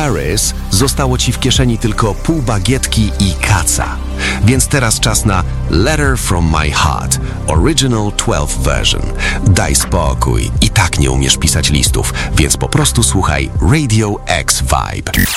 Paris zostało ci w kieszeni tylko pół bagietki i kaca. Więc teraz czas na Letter from My Heart, Original 12 version. Daj spokój, i tak nie umiesz pisać listów, więc po prostu słuchaj Radio X Vibe.